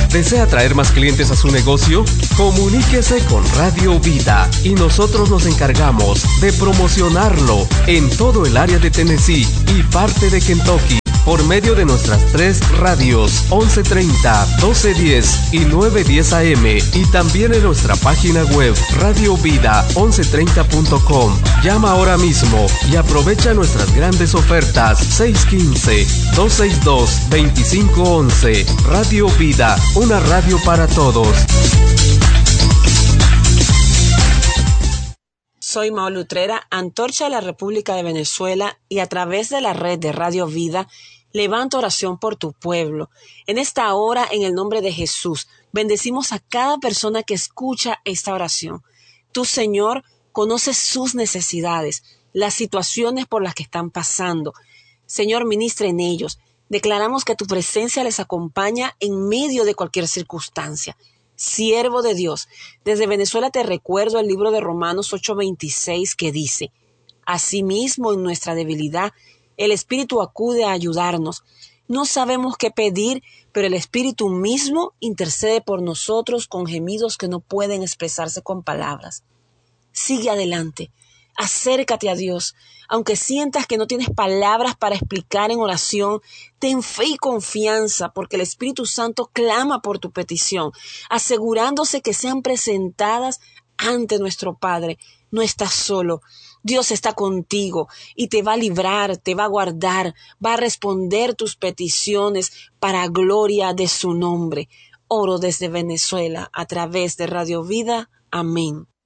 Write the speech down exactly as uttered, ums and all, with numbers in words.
¿Desea traer más clientes a su negocio? Comuníquese con Radio Vida y nosotros nos encargamos de promocionarlo en todo el área de Tennessee y parte de Kentucky por medio de nuestras tres radios once treinta, doce diez y nueve diez A M y también en nuestra página web radio vida once treinta punto com. Llama ahora mismo y aprovecha nuestras grandes ofertas seis uno cinco, dos seis dos, dos cinco uno uno. Radio Vida, una radio para todos. Soy Maul Utrera, antorcha de la República de Venezuela, y a través de la red de Radio Vida levanto oración por tu pueblo. En esta hora, en el nombre de Jesús, bendecimos a cada persona que escucha esta oración. Tú, Señor, conoces sus necesidades, las situaciones por las que están pasando. Señor, ministra en ellos. Declaramos que tu presencia les acompaña en medio de cualquier circunstancia. Siervo de Dios, desde Venezuela te recuerdo el libro de Romanos ocho veintiséis que dice: asimismo, en nuestra debilidad, el Espíritu acude a ayudarnos. No sabemos qué pedir, pero el Espíritu mismo intercede por nosotros con gemidos que no pueden expresarse con palabras. Sigue adelante. Acércate a Dios. Aunque sientas que no tienes palabras para explicar en oración, ten fe y confianza, porque el Espíritu Santo clama por tu petición, asegurándose que sean presentadas ante nuestro Padre. No estás solo. Dios está contigo y te va a librar, te va a guardar, va a responder tus peticiones para gloria de su nombre. Oro desde Venezuela a través de Radio Vida. Amén.